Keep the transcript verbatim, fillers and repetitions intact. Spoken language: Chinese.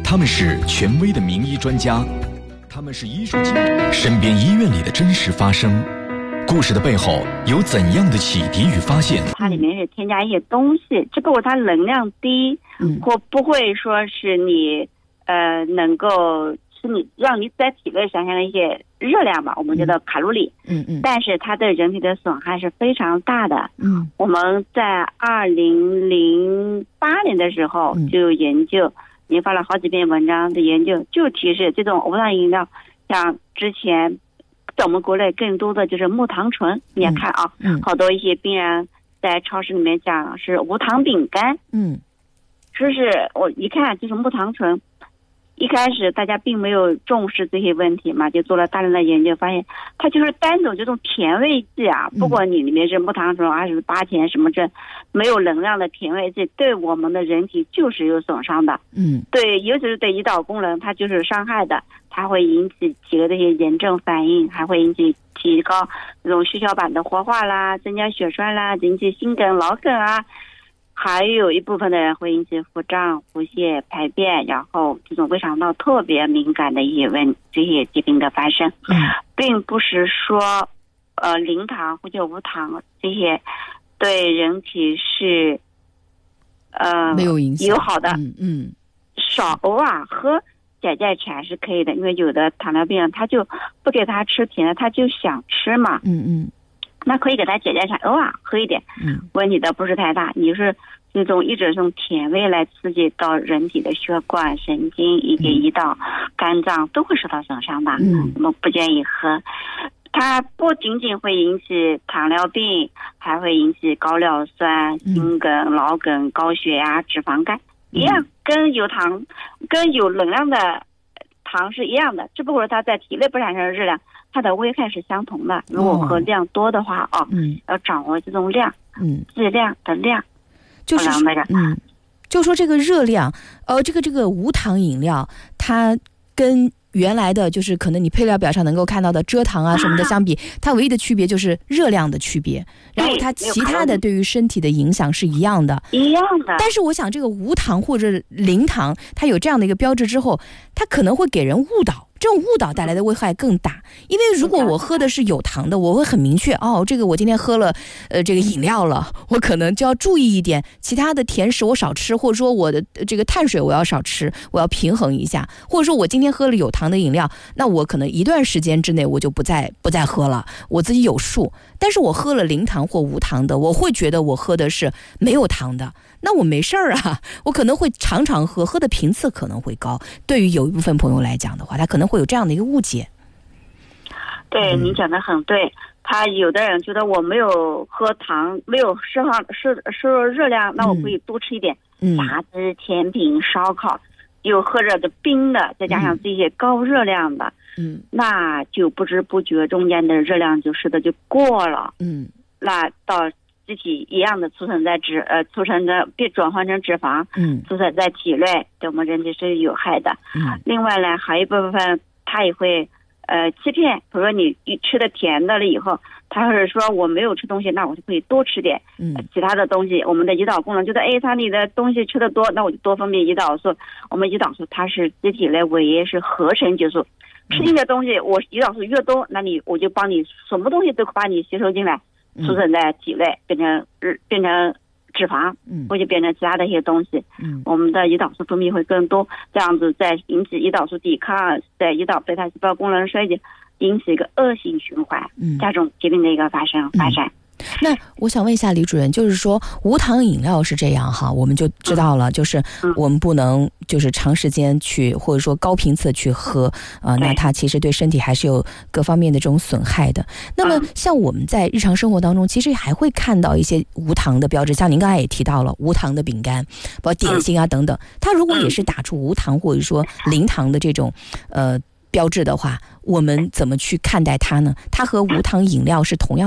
他们是权威的名医专家，他们是医术界身边医院里的真实发生。故事的背后有怎样的启迪与发现？ 它里面是添加一些东西，只不过它能量低， 嗯， 或不会说是你呃能够是你让你在体内产生了一些热量吧，我们叫做卡路里， 嗯嗯， 但是它对人体的损害是非常大的。 嗯， 我们在二零零八年的时候就有研究，研发了好几篇文章的研究，就提示这种无糖饮料，像之前在我们国内更多的就是木糖醇，你也看啊， 嗯， 好多一些病人在超市里面讲是无糖饼干， 嗯， 说是我一看就是木糖醇。一开始大家并没有重视这些问题嘛，就做了大量的研究，发现它就是单种这种甜味剂啊，不管你里面是木糖醇还是八甜什么这没有能量的甜味剂，对我们的人体就是有损伤的。 嗯， 对，尤其是对胰岛功能，它就是伤害的，它会引起体内的一些炎症反应，还会引起提高这种血小板的活化啦，增加血栓啦，引起心梗、脑梗啊。还有一部分的人会引起腹胀、腹泻、排便，然后这种胃肠道特别敏感的一些问这些疾病的发生， 嗯， 并不是说呃零糖或者无糖这些对人体是呃没有影响友好的， 嗯嗯， 少偶尔喝解解馋是可以的，因为有的糖尿病人他就不给他吃甜的，他就想吃嘛， 嗯嗯， 那可以给他解解馋，偶尔喝一点， 嗯， 问题的不是太大。你是这种一直用甜味来刺激到人体的血管、神经以及胰岛、肝脏都会受到损伤的， 嗯， 我们不建议喝。它不仅仅会引起糖尿病，还会引起高尿酸、心梗、脑梗、高血压、脂肪肝一样，跟有糖、跟有能量的糖是一样的，只不过它在体内不产生热量，它的危害是相同的。如果喝量多的话，哦， 嗯， 要掌握这种量， 嗯， 质量的量， 就是那个， 嗯，就说这个热量，呃，这个这个无糖饮料，它跟原来的就是可能你配料表上能够看到的蔗糖啊什么的相比，它唯一的区别就是热量的区别，然后它其他的对于身体的影响是一样的， 一样的。 但是我想这个无糖或者零糖，它有这样的一个标志之后，它可能会给人误导。这种误导带来的危害更大，因为如果我喝的是有糖的，我会很明确哦，这个我今天喝了呃这个饮料了，我可能就要注意一点，其他的甜食我少吃，或者说我的这个碳水我要少吃，我要平衡一下，或者说我今天喝了有糖的饮料，那我可能一段时间之内我就不再不再喝了，我自己有数。但是我喝了零糖或无糖的，我会觉得我喝的是没有糖的，那我没事儿啊，我可能会常常喝，喝的频次可能会高。对于有一部分朋友来讲的话，他可能会有这样的一个误解。 对，嗯，你讲的很对。他有的人觉得我没有喝糖，没有摄上摄摄入热量，那我可以多吃一点炸鸡、甜品、烧烤，又喝着的冰的，再加上这些高热量的， 嗯， 那就不知不觉中间的热量就是的就过了， 嗯， 那到自己一样的储存在脂呃储存的变转换成脂肪， 嗯， 储存在体内，对我们人体是有害的。 嗯， 另外呢，还有一部分它也会呃欺骗，比如说你吃的甜的了以后，他是说我没有吃东西，那我就可以多吃点， 嗯， 其他的东西，我们的胰岛功能觉得，哎，它你的东西吃的多，那我就多分泌胰岛素。我们胰岛素它是机体内唯一是合成激素，吃进的东西，我胰岛素越多，那你我就帮你什么东西都把你吸收进来。储存在体内，变成变成脂肪，或者变成其他的一些东西， 嗯， 我们的胰岛素分泌会更多，这样子再引起胰岛素抵抗，在胰岛贝塔细胞功能衰竭，引起一个恶性循环， 嗯， 加重疾病的一个发生发展。 嗯，那我想问一下李主任，就是说无糖饮料是这样哈，我们就知道了，就是我们不能就是长时间去或者说高频次去喝啊、呃，那它其实对身体还是有各方面的这种损害的。那么像我们在日常生活当中，其实还会看到一些无糖的标志，像您刚才也提到了无糖的饼干，包括点心啊等等，它如果也是打出无糖或者说零糖的这种呃标志的话，我们怎么去看待它呢？它和无糖饮料是同样